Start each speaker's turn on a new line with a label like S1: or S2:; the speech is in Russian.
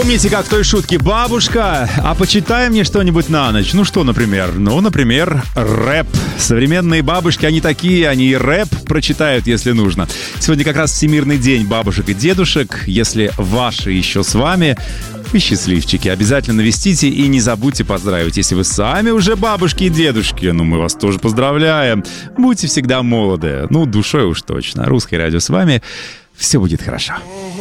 S1: Помните, как в той шутке: бабушка, а почитай мне что-нибудь на ночь. Ну что, например? Ну, например, рэп. Современные бабушки, они такие, они и рэп прочитают, если нужно. Сегодня как раз Всемирный день бабушек и дедушек. Если ваши еще с вами, вы счастливчики. Обязательно навестите и не забудьте поздравить. Если вы сами уже бабушки и дедушки, ну мы вас тоже поздравляем. Будьте всегда молоды. Ну, душой уж точно. Русское радио с вами. Все будет хорошо.